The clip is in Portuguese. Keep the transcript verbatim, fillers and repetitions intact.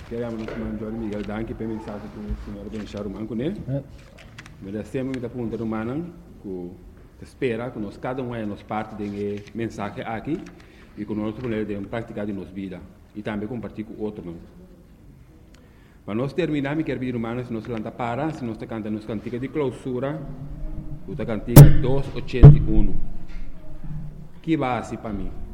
Queremos nos mandar Miguel Danke para mensagem que o senhor Benchar o manco, né? Mas sempre me pergunta humana que espera que nós cada um é nos parte de mensagem aqui e que nós podemos praticar de nossa vida e também compartilhar com outros. Para nós terminar, me quero pedir humana se nós lanta para, se nós cantamos nos cantiga de clausura, o cantiga duzentos e oitenta e um. Que base para mim?